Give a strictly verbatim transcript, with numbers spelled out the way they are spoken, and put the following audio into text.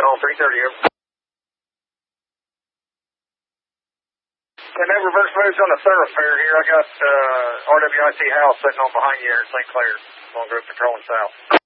Call three thirty, over. And that reverse moves on the thoroughfare here. I got uh, R W I C House sitting on behind you here in Saint Clair. Long group patrolling south.